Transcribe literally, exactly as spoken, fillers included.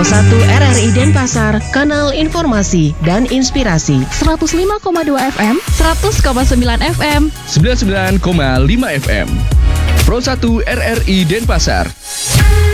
satu R R I Denpasar, kanal informasi dan inspirasi. seratus lima koma dua F M, seratus koma sembilan F M, sembilan puluh sembilan koma lima F M. Pro satu R R I Denpasar.